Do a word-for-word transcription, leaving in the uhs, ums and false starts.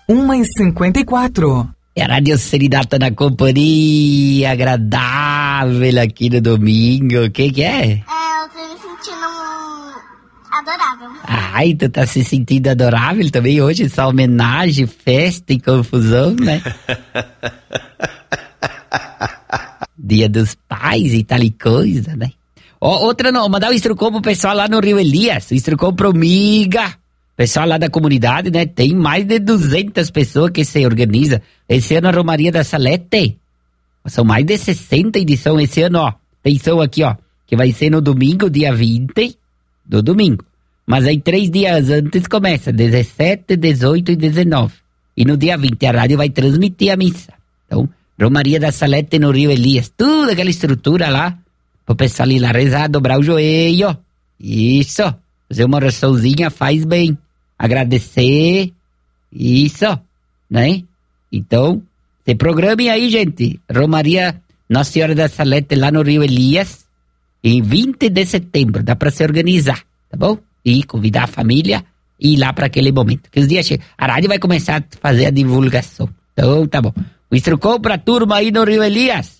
uma e cinquenta e quatro. É a Rádio Serenata na companhia agradável aqui no domingo. O que que é? É, eu tô me sentindo adorável. Ai, tu tá se sentindo adorável também hoje? Essa homenagem, festa e confusão, né? Dia dos Pais e tal e coisa, né? Ó, outra não, mandar o instrucom pro pessoal lá no Rio Elias, o instrucom pro Miga, pessoal lá da comunidade, né? Tem mais de duzentas pessoas que se organizam. Esse ano a Romaria da Salete, são mais de sessenta edições esse ano, ó. Atenção aqui, ó, que vai ser no domingo, dia vinte do domingo. Mas aí três dias antes começa, dezessete, dezoito e dezenove. E no dia vinte a rádio vai transmitir a missa. Então, Romaria da Salete no Rio Elias, tudo aquela estrutura lá, pro pessoal ir lá rezar, dobrar o joelho. Isso. Fazer uma oraçãozinha faz bem. Agradecer. Isso. Né? Então, se programem aí, gente. Romaria Nossa Senhora da Salete lá no Rio Elias, em vinte de setembro. Dá pra se organizar, tá bom? E convidar a família e ir lá pra aquele momento. Que os dias chegam. A rádio vai começar a fazer a divulgação. Então, tá bom. O instrucom pra turma aí no Rio Elias.